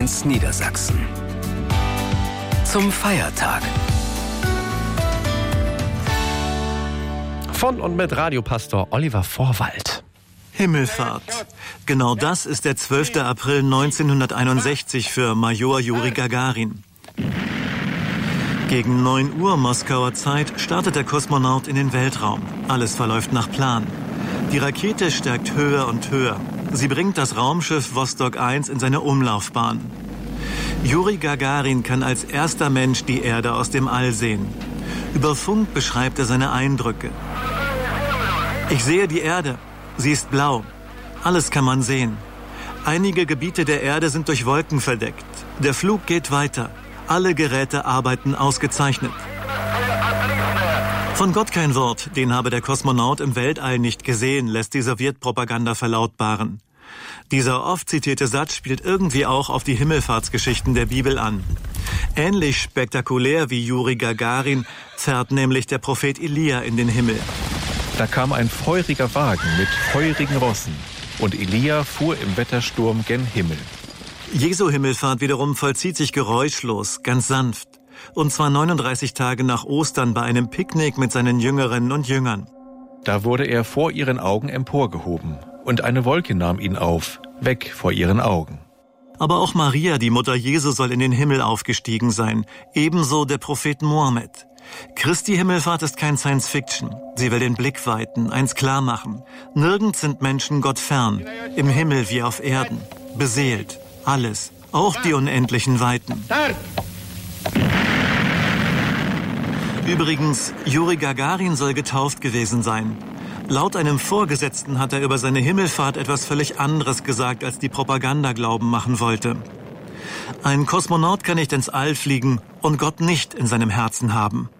ganz Niedersachsen. Zum Feiertag. Von und mit Radiopastor Oliver Vorwald. Himmelfahrt. Genau das ist der 12. April 1961 für Major Juri Gagarin. Gegen 9 Uhr Moskauer Zeit startet der Kosmonaut in den Weltraum. Alles verläuft nach Plan. Die Rakete steigt höher und höher. Sie bringt das Raumschiff Vostok 1 in seine Umlaufbahn. Juri Gagarin kann als erster Mensch die Erde aus dem All sehen. Über Funk beschreibt er seine Eindrücke. Ich sehe die Erde. Sie ist blau. Alles kann man sehen. Einige Gebiete der Erde sind durch Wolken verdeckt. Der Flug geht weiter. Alle Geräte arbeiten ausgezeichnet. Von Gott kein Wort, den habe der Kosmonaut im Weltall nicht gesehen, lässt die Sowjetpropaganda verlautbaren. Dieser oft zitierte Satz spielt irgendwie auch auf die Himmelfahrtsgeschichten der Bibel an. Ähnlich spektakulär wie Juri Gagarin fährt nämlich der Prophet Elia in den Himmel. Da kam ein feuriger Wagen mit feurigen Rossen, und Elia fuhr im Wettersturm gen Himmel. Jesu Himmelfahrt wiederum vollzieht sich geräuschlos, ganz sanft. Und zwar 39 Tage nach Ostern bei einem Picknick mit seinen Jüngerinnen und Jüngern. Da wurde er vor ihren Augen emporgehoben, und eine Wolke nahm ihn auf, weg vor ihren Augen. Aber auch Maria, die Mutter Jesu, soll in den Himmel aufgestiegen sein, ebenso der Prophet Mohammed. Christi Himmelfahrt ist kein Science-Fiction. Sie will den Blick weiten, eins klar machen. Nirgends sind Menschen Gott fern, im Himmel wie auf Erden, beseelt, alles, auch die unendlichen Weiten. Übrigens, Juri Gagarin soll getauft gewesen sein. Laut einem Vorgesetzten hat er über seine Himmelfahrt etwas völlig anderes gesagt, als die Propaganda glauben machen wollte. Ein Kosmonaut kann nicht ins All fliegen und Gott nicht in seinem Herzen haben.